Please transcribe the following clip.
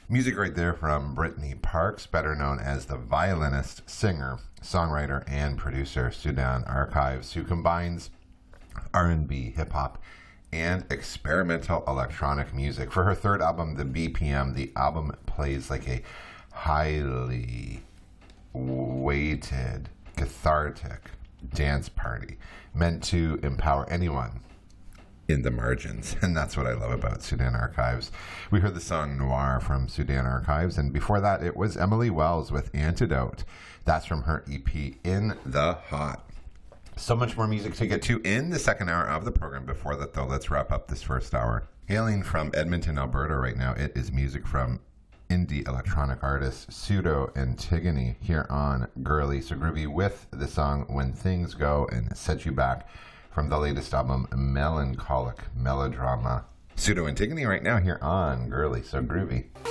Music right there from Brittany Parks, better known as the violinist, singer, songwriter, and producer Sudan Archives, who combines R&B, hip-hop, and experimental electronic music. For her third album, The BPM, the album plays like a highly weighted, cathartic dance party meant to empower anyone in the margins. And that's what I love about Sudan Archives. We heard the song Noir from Sudan Archives, and before that it was Emily Wells with Antidote. That's from her EP In the Hot. So much more music to get to in the second hour of the program. Before that, though, let's wrap up this first hour. Hailing from Edmonton, Alberta right now, it is music from indie electronic artist Pseudo Antigone here on Girly So Groovy with the song When Things Go and Set You Back from the latest album Melancholic Melodrama. Pseudo Antigone right now here on Girly So Groovy.